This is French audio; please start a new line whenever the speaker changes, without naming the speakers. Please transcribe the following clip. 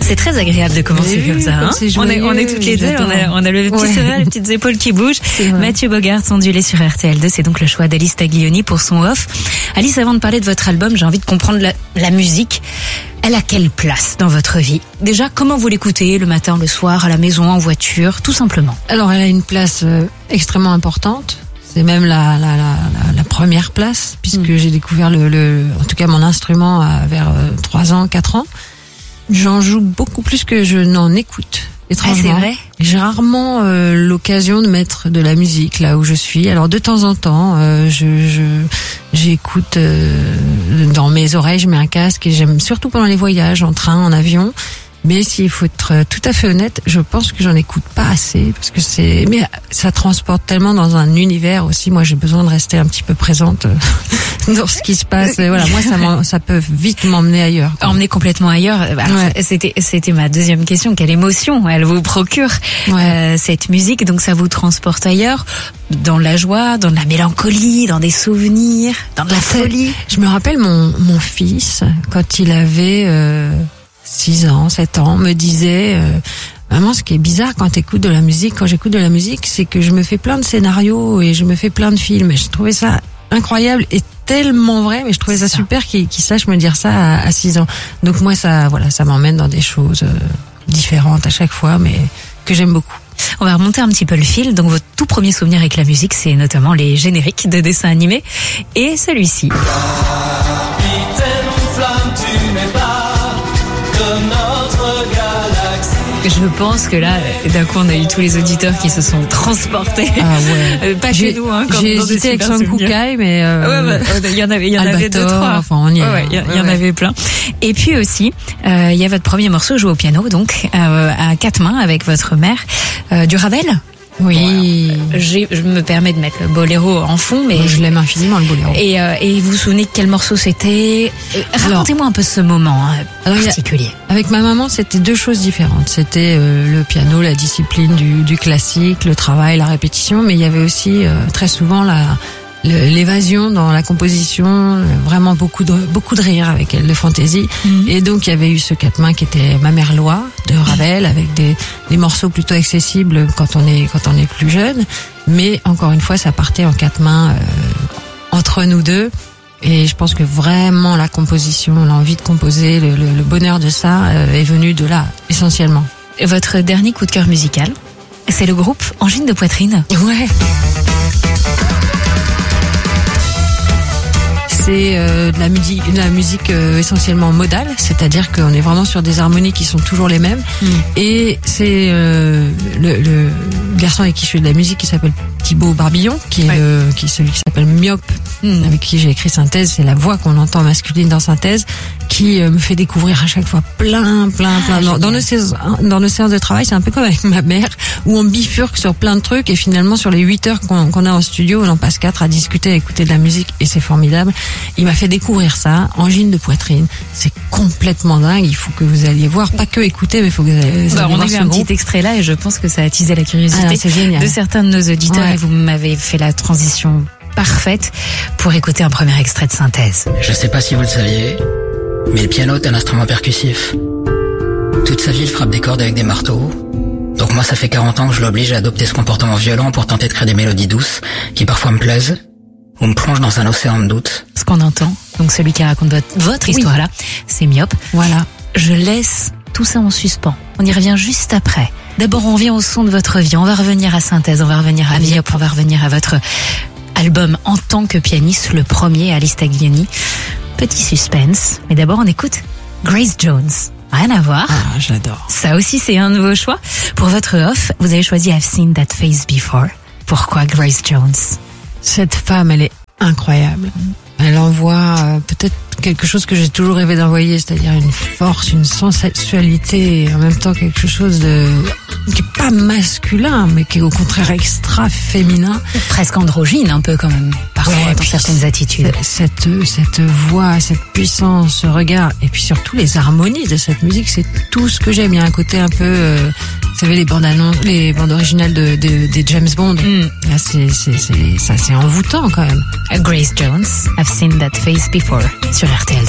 C'est très agréable de commencer comme ça. Hein, on est toutes les deux, on a le petit sourire, les petites épaules qui bougent. Mathieu Bogart, ondulé sur RTL2, c'est donc le choix d'Alice Taglioni pour son off. Alice, avant de parler de votre album, j'ai envie de comprendre la musique. Elle a quelle place dans votre vie? Déjà, comment vous l'écoutez le matin, le soir, à la maison, en voiture, tout simplement?
Alors, elle a une place extrêmement importante. C'est même la première place, puisque j'ai découvert en tout cas mon instrument vers 3 ans, 4 ans. J'en joue beaucoup plus que je n'en écoute. Étrangement.
Ah, c'est vrai.
J'ai rarement l'occasion de mettre de la musique là où je suis. Alors de temps en temps, j'écoute dans mes oreilles, je mets un casque et j'aime surtout pendant les voyages, en train, en avion. Mais s'il faut être tout à fait honnête, je pense que j'en écoute pas assez parce que mais ça transporte tellement dans un univers aussi. Moi, j'ai besoin de rester un petit peu présente dans ce qui se passe. Et voilà, moi, ça peut vite m'emmener ailleurs.
Emmener complètement ailleurs. Alors, c'était ma deuxième question. Quelle émotion elle vous procure cette musique? Donc, ça vous transporte ailleurs, dans la joie, dans la mélancolie, dans des souvenirs, dans de la folie.
Je me rappelle mon fils quand il avait 6 ans, 7 ans, me disait maman, ce qui est bizarre quand j'écoute de la musique, c'est que je me fais plein de scénarios et je me fais plein de films. Et je trouvais ça incroyable et tellement vrai, mais je trouvais ça super qu'il sache me dire ça à 6 ans. Donc moi, ça m'emmène dans des choses différentes à chaque fois, mais que j'aime beaucoup.
On va remonter un petit peu le fil. Donc votre tout premier souvenir avec la musique, c'est notamment les génériques de dessins animés et celui-ci. Je pense que là, d'un coup, on a eu tous les auditeurs qui se sont transportés. Ah ouais. Pas chez nous, hein.
J'ai hésité avec Son Kukai, mais
il y en avait 2-3.
Enfin, on y est.
Il y en avait plein. Et puis aussi, il y a votre premier morceau joué au piano, donc à 4 mains avec votre mère, du Ravel.
Oui.
Je me permets de mettre le boléro en fond, mais
moi, je l'aime infiniment le boléro.
Et vous vous souvenez de quel morceau c'était? Racontez-moi un peu ce moment particulier.
Avec ma maman, c'était 2 choses différentes. C'était le piano, la discipline du classique, le travail, la répétition, mais il y avait aussi très souvent l'évasion dans la composition, vraiment beaucoup de rire avec elle, de fantaisie. Et donc il y avait eu ce 4 mains qui était Ma mère Loi de Ravel, avec des morceaux plutôt accessibles quand on est plus jeune, mais encore une fois ça partait en 4 mains entre nous deux. Et je pense que vraiment la composition, l'envie de composer, le bonheur de ça est venu de là essentiellement.
Et votre dernier coup de cœur musical, c'est le groupe Angine de Poitrine.
Ouais. C'est de la musique essentiellement modale, c'est-à-dire qu'on est vraiment sur des harmonies qui sont toujours les mêmes. Et c'est le garçon avec qui je fais de la musique qui s'appelle Thibaut Barbillon, qui est celui qui s'appelle Myope, avec qui j'ai écrit Synthèse. C'est la voix qu'on entend masculine dans Synthèse qui me fait découvrir à chaque fois plein. Dans nos séances de travail, c'est un peu comme avec ma mère, où on bifurque sur plein de trucs et finalement sur les 8 heures qu'on a en studio, on en passe 4 à discuter, à écouter de la musique et c'est formidable. Il m'a fait découvrir ça, Angine de Poitrine. C'est complètement dingue. Il faut que vous alliez voir, pas que écouter, mais il faut que vous alliez voir.
On a vu un petit extrait là et je pense que ça a attisé la curiosité de certains de nos auditeurs et vous m'avez fait la transition parfaite pour écouter un premier extrait de Synthèse.
Je sais pas si vous le saviez, mais le piano est un instrument percussif. Toute sa vie, il frappe des cordes avec des marteaux. Donc moi, ça fait 40 ans que je l'oblige à adopter ce comportement violent pour tenter de créer des mélodies douces qui parfois me plaisent ou me plongent dans un océan de doute.
Ce qu'on entend, donc celui qui raconte votre histoire là, c'est Myope.
Voilà.
Je laisse tout ça en suspens. On y revient juste après. D'abord, on revient au son de votre vie. On va revenir à Synthèse, on va revenir à Myope, on va revenir à votre album en tant que pianiste, le premier, Alice Taglioni. Petit suspense, mais d'abord on écoute Grace Jones. Rien à voir.
Ah, j'adore.
Ça aussi, c'est un nouveau choix. Pour votre off, vous avez choisi I've Seen That Face Before. Pourquoi Grace Jones?
Cette femme, elle est incroyable. Elle envoie peut-être quelque chose que j'ai toujours rêvé d'envoyer, c'est-à-dire une force, une sensualité, et en même temps quelque chose qui est pas masculin, mais qui est au contraire extra féminin.
Presque androgyne un peu quand même, parfois dans certaines attitudes.
Cette voix, cette puissance, ce regard, et puis surtout les harmonies de cette musique, c'est tout ce que j'aime. Il y a un côté un peu, vous savez, les bandes originales des James Bond. Là, c'est envoûtant quand même.
Grace Jones, I've Seen That Face Before, sur RTL.